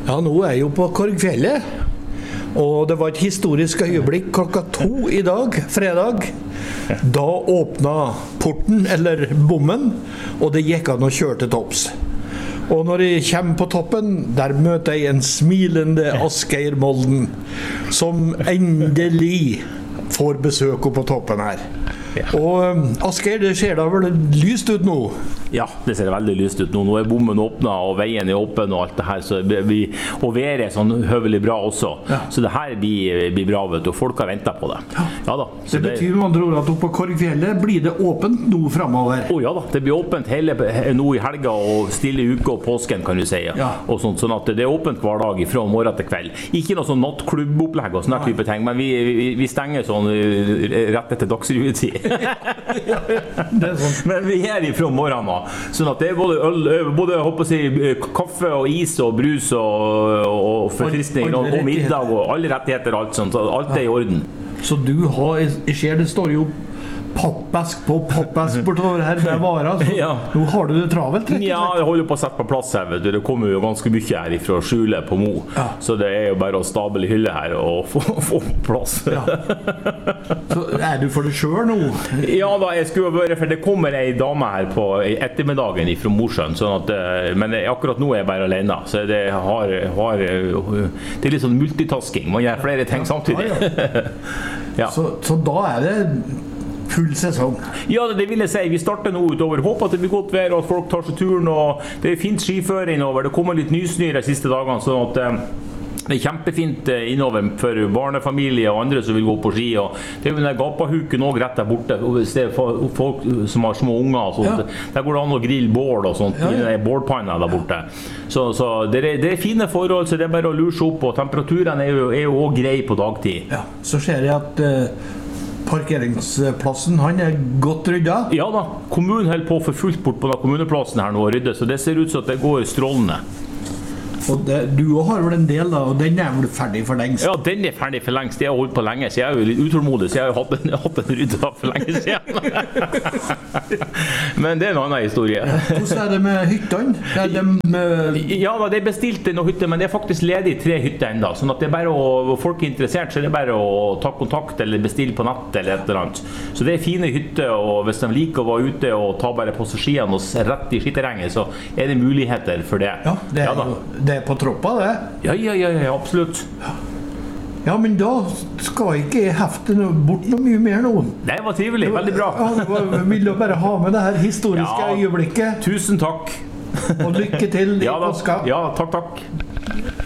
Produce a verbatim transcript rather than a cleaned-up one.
Ja, nå er jeg jo på Korgfjellet, og det var et historisk øyeblikk klokka to i dag, fredag. Da åpna porten, eller bommen, og det gikk an å kjøre til topps. Og når jeg kommer på toppen, der møter jeg en smilende Asgeir Molden, som endelig får besøk på toppen her. Ja. Og Asgeir, det ser da vel lyst ut nå? Ja, det ser veldig lyst ut nå. Nå er bommen åpnet, og veien er åpen og alt det her, så det blir, og været er sånn høvelig bra også. Ja. Så det her blir, blir bra, vet du, og folk har ventet på det. Ja, ja da. Så det betyr man tror at oppe på Korgfjellet blir det åpent nå fremover? Å ja da, det blir åpent hele, nå i helga og stille uke og påsken, kan du si. Ja. Og sånt, sånn at det er åpent hver dag fra morgen til kveld. Ikke noe sånn nattklubbopplegg og sånne type ting, men vi, vi, vi stenger sånn rett etter dagsruetid. Ja, det er sånn. Men vi er ifra morgenen da, sånn at det er både, øl, både jeg håper å si, kaffe og is og brus og, og forfriskning og, og middag og alle rettigheter og alt sånt, så alt er i orden. Så du har, jeg ser det står jo pappesk på pappesk bortover her med varer, så ja. Nå har du det travelt, rett og slett? Ja, jeg holder på å sette på plass her, vet du. Det kommer jo ganske mye her fra skjulet på Mo, ja. Så det er jo bare å stable hylle her og få, få plass. Ja. Så er du for det selv nå? Ja da, jeg skulle være, for det kommer en dame her på ettermiddagen fra Mosjøen, sånn at, men akkurat nå er jeg bare alene, så det, har, har, det er litt sånn multitasking, man gjør flere ting samtidig. Ja, ja. Ja. Så, så da er det full sesong? Ja, det vil jeg si. Vi starter nå utover. Håper at det blir godt vær og at folk tar seg turen, og det er fint skifører innover. Det kommer litt nysnø de siste dagene, sånn at eh, det er kjempefint innover for barnefamilie og andre som vil gå på ski, og det er jo den gapahuken også rett der borte, hvis det er folk som har små unger og sånt, ja. Der går det an å grille bål og sånt, ja, ja. I bålpanna der borte. Så, så det, er, det er fine forhold, så det er bare å lure opp, og temperaturen er jo, er jo også grei på dagtid. Ja, så ser jeg at uh parkeringsplassen, han er godt ryddet? Ja da, kommunen holder på for fullt bort på kommuneplassen her nå og rydde, så det ser ut som at det går strålende. Og det, du har vel en del da, og den er vel ferdig for lengst? Ja, den er ferdig for lengst. Jeg har holdt på lenge, så jeg er jo litt utålmodig, så jeg har jo hatt en, hatt en rydda for lenge siden. Men det er en annen historie. Hvordan er det med hyttene? Er det med... Ja, da, det er bestilt noen hytter, men det er faktisk ledig tre hytter enda, sånn at det er bare å, folk er interessert, så er det bare å ta kontakt eller bestille på nett eller et eller annet. Så det er fine hytter, og hvis de liker å være ute og ta bare på seg skiene og rett i skitterrenget, så er det muligheter for det. Ja, det er ja, jo... Det på troppa, det? Ja, ja, ja, ja, absolutt. Ja, men da skal ikke jeg hefte noe, bort noe mye mer nå. Det var trivelig, veldig bra. Ja, jeg vil jo bare ha med det her historiske ja, øyeblikket. Tusen takk. Og lykke til i ja, påska. Ja, takk, takk.